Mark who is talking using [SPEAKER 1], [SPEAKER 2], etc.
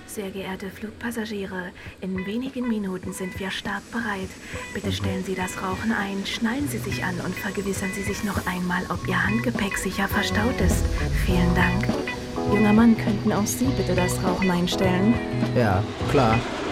[SPEAKER 1] Sehr geehrte Flugpassagiere, in wenigen Minuten sind wir startbereit. Bitte stellen Sie das Rauchen ein, schnallen Sie sich an und vergewissern Sie sich noch einmal, ob Ihr Handgepäck sicher verstaut ist. Vielen Dank. Junger Mann, könnten auch Sie bitte das Rauchen einstellen?
[SPEAKER 2] Ja, klar.